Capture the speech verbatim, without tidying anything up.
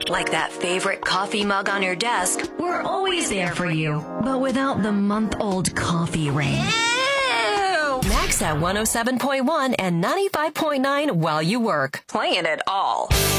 Like that favorite coffee mug on your desk, we're always there for you, but without the month-old coffee rain. Max at one oh seven point one and ninety-five point nine while you work. Playing it all.